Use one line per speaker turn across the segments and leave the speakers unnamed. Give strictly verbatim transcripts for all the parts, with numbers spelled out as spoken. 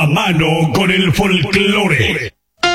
a mano con el folclore.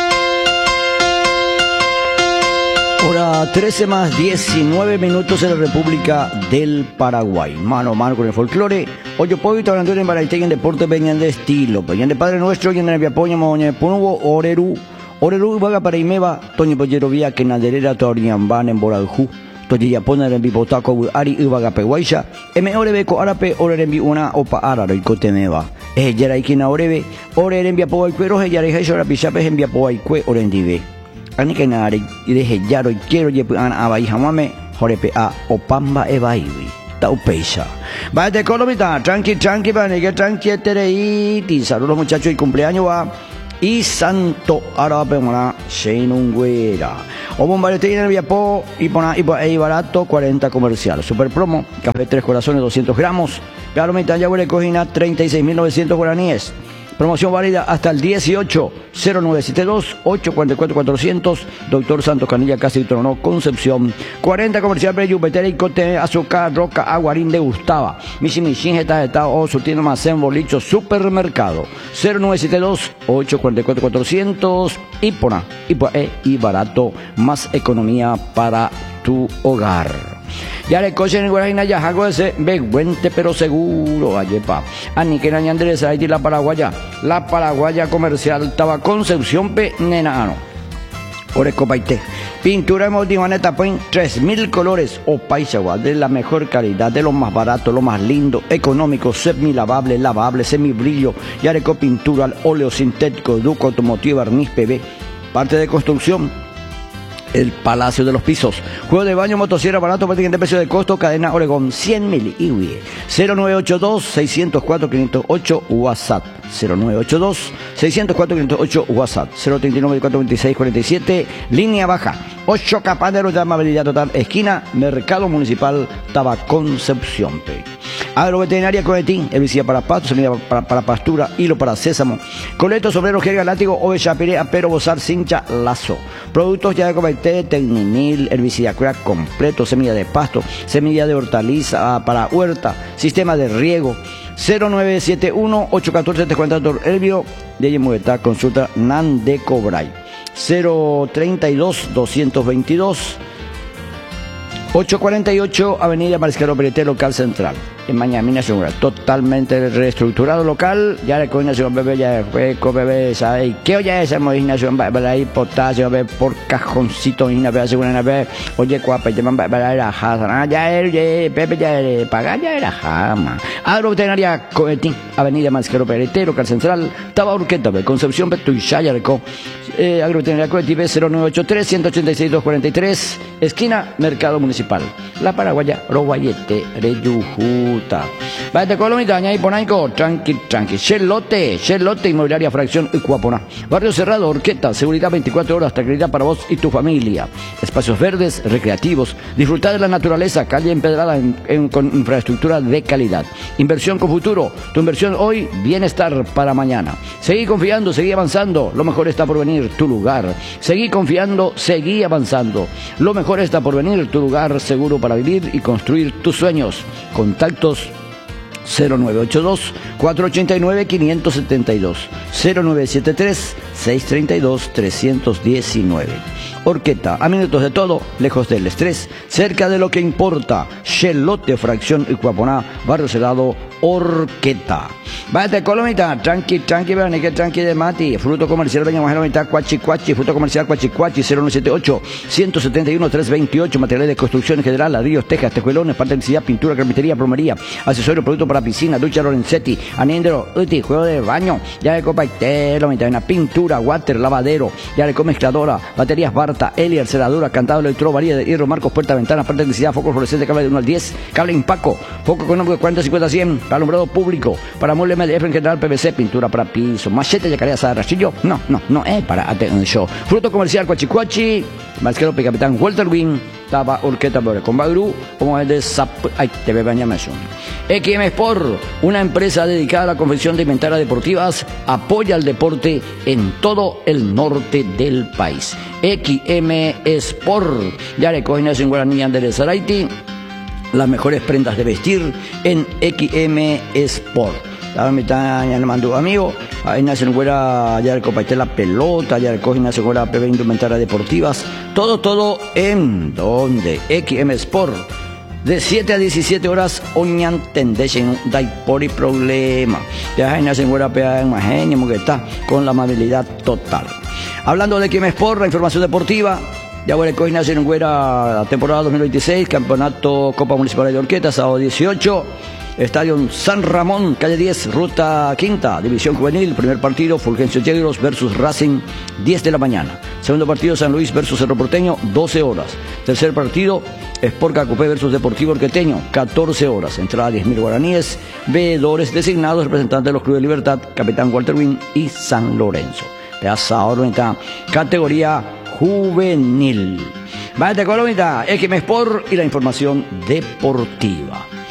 Hora trece más diecinueve minutos en la República del Paraguay. Mano a mano con el folclore. Oye, poquito hablando en Baraiteg en deporte venían de estilo. Venían de Padre Nuestro y en el Viapoña, Moña, Punubo, Oreru. Oreru, Vaga para Imeva, Toño Pollerovía, que Naderera, Toriambán en Boradjú. Toyi Yapona en Bipotaco, Ari, Uvaga Peguaisha. M. Orebeco, Arape, Orerembi, una opa Araro y Cotemeva. Es Yaraikina Orebe, Orerembia Poaicuero, Yareja, Rapichapes en Viapoaicue, Orendive. Anikenare y deje yaro y quiero llevar a Baijamame, Jorepe a Opamba Ebaiwi, Taupeisha. Vaya Colomita, tranqui, tranqui, para que tranqui, tereiti. Saludos muchachos y cumpleaños va. Y Santo Arape Mona, Sheinungüera. O bombarete en el Viapo y pona y ahí barato, cuarenta comercial. Super promo, café tres corazones, doscientos gramos. Calomita ya huele cojina, treinta y seis mil novecientos guaraníes. Promoción válida hasta el dieciocho, cero nueve siete dos, ocho cuatro cuatro, cuatrocientos, Doctor Santos Canilla, Casi Trono, Concepción. cuarenta comercial Breyu, Beterico, Té, Azúcar, Roca, Aguarín de Gustava. Michi Michin, Jeta, Jeta, O, Surtiendo Almacén, Bolicho, Supermercado. cero nueve siete dos, ocho cuatro cuatro, cuatrocientos, Ipona, Ipoa, e, y barato, más economía para tu hogar. Ya le cochen en Guarajina ya hago ese beguente pero seguro ayepa. Ani que naña Andrés ahí la paraguaya. La paraguaya comercial taba Concepción pe nenano. Oreco paite. Pintura de Motivaneta point tres mil colores o paisagua de la mejor calidad, de lo más barato, lo más lindo, económico, semi lavable, lavable, semi brillo. Ya le pintura al óleo sintético, duco automotivo, barniz P V. Parte de construcción. El Palacio de los Pisos. Juego de baño, motosierra, barato, prácticamente precio de costo, cadena Oregón, cien mil I U I. cero nueve ocho dos, seis cero cuatro, cinco cero ocho WhatsApp. cero nueve ocho dos, seis cero cuatro, cinco cero ocho WhatsApp. cero tres nueve, cuatro dos seis, cuatro siete, línea baja. ocho Capaneros de amabilidad total, esquina, Mercado Municipal, Taba Concepción. Agroveterinaria Conetín, herbicida para pasto, semilla para, para pastura, hilo para sésamo, coleto, sombrero, jerga, látigo, ove, chapire, apero, bozar, cincha, lazo. Productos ya de comité, tecninil, herbicida crack completo, semilla de pasto, semilla de hortaliza para huerta, sistema de riego. cero nueve siete uno, ocho uno cuatro, siete cuatro cuatro, Elvio, de Yemueta, consulta Nan de Cobray. cero treinta y dos, doscientos veintidós, ochocientos cuarenta y ocho, Avenida Mariscal Operete, local central. En Mañamina, segura, totalmente reestructurado local. Ya la coordinación bebé, ya hueco bebé, ¿sabes? ¿Qué oye esa coordinación? Bebé, ahí potasio, bebé, por cajoncito, y una vez, segura, una vez. Oye, cuapa, ya bebé, era jazana, ya era, bebé, ya era, pagar, ya era jama. Agroveterinaria Coetín, Avenida Mariscal Operete, local central. Taba Urqueta, Concepción, Betuishaya, Reco. Eh, Agroveterinaria Coetín, cero nueve ocho tres, uno ocho seis, dos cuatro tres, esquina, Mercado Municipal. La Paraguaya, Roguayete, Reyujú. Vaya Colomita, y Ponaico, tranqui, tranqui. Chelote, Chelote, Inmobiliaria Fracción Ucuapona. Barrio Cerrado, Orqueta, seguridad veinticuatro horas, tranquilidad para vos y tu familia. Espacios verdes, recreativos, disfrutar de la naturaleza, calle empedrada en, en, con infraestructura de calidad. Inversión con futuro, tu inversión hoy, bienestar para mañana. Seguí confiando, seguí avanzando, lo mejor está por venir, tu lugar. Seguí confiando, seguí avanzando. Lo mejor está por venir, tu lugar seguro para vivir y construir tus sueños. Contactos cero nueve ocho dos, cuatro ocho nueve, cinco siete dos, cero nueve siete tres, seis tres dos, tres uno nueve. Orqueta, a minutos de todo, lejos del estrés, cerca de lo que importa. Chelote, Fracción Ucuaponá, Barrio Cerrado, Orqueta. Vaya Colomita, tranqui, tranqui, vean que tranqui de Mati. Fruto comercial, Beña Majero, mitad, Cuachi, Cuachi. Fruto comercial, Cuachi, Cuachi, cero nueve siete ocho, uno siete uno, tres dos ocho. Materiales de construcción en general, ladrillos, tejas, tejuelones, parte de electricidad, pintura, carpintería, plomería, accesorio, producto para piscina, ducha Lorenzetti, aniendero, uti, juego de baño, ya de copa y telo, mitad, una pintura, water, lavadero, ya de mezcladora, baterías Barta, Eliar, cerradura, cantado, electro, varilla de hierro, marcos, puerta, ventana, parte de electricidad, foco fluorescente, cable de uno al diez, cable Impaco, foco económico de cuarenta, cincuenta, cien, para alumbrado público, para mueble M D F en general, P V C, pintura para piso, machete, yacaré, rastrillo, no, no, no es para atención. Fruto comercial, Cuachicuachi, Masquero, Capitán Walter Win, Taba Urqueta, con Bagru, como el de Zap, ay, te ve bañameson. X M Sport, una empresa dedicada a la confección de inventarias deportivas, apoya el deporte en todo el norte del país. X M Sport, ya le cogen en Guaraní Anderes Zaraiti, las mejores prendas de vestir en X M Sport. La mitad ya le mandó amigo, Ahí nace en Güera, allá el Copaité La Pelota, allá el Coji nace en Güera, P B Indumentaria Deportivas. Todo, todo en donde X M Sport. De siete a diecisiete horas, oñan tendechen, dai por y problema. Ya ahí nace en Güera, P A en Magenio, que está con la amabilidad total. Hablando de X M Sport, la información deportiva. Ya bueno, el Coji nace en Güera, temporada dos mil veintiséis, campeonato Copa Municipal de Orqueta, sábado dieciocho. Estadio San Ramón, calle diez, ruta quinta, división juvenil, primer partido, Fulgencio Yegros versus Racing, diez de la mañana. Segundo partido, San Luis versus Cerro Porteño, doce horas. Tercer partido, Sport Cacupé versus Deportivo Orqueteño, catorce horas. Entrada diez mil guaraníes, veedores designados, representantes de los Clubes de Libertad, Capitán Walter Win y San Lorenzo. De esa categoría juvenil. Vaya, Colombia, X M Sport y la información deportiva.